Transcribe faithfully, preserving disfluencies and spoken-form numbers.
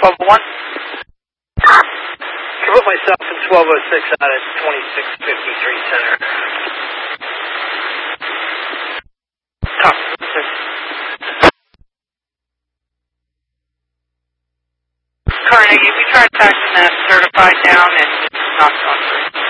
twelve oh one? Can put myself in twelve oh six out at twenty-six fifty-three center. Top. Carnegie, if you try attaching that certified down and it's not going through.